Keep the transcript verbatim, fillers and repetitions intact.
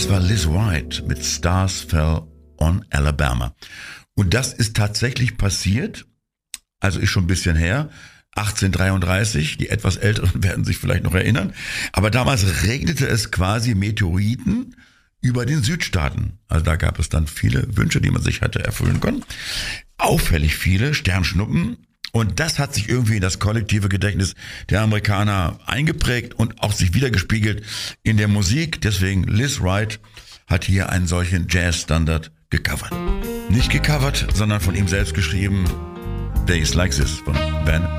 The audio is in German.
war Liz Wright mit Stars Fell on Alabama. Und das ist tatsächlich passiert, also ist schon ein bisschen her, achtzehnhundertdreiunddreißig, die etwas Älteren werden sich vielleicht noch erinnern, aber damals regnete es quasi Meteoriten über den Südstaaten. Also da gab es dann viele Wünsche, die man sich hatte erfüllen können. Auffällig viele Sternschnuppen. Und das hat sich irgendwie in das kollektive Gedächtnis der Amerikaner eingeprägt und auch sich wiedergespiegelt in der Musik. Deswegen Liz Wright hat hier einen solchen Jazz-Standard gecovert. Nicht gecovert, sondern von ihm selbst geschrieben. Days Like This von Van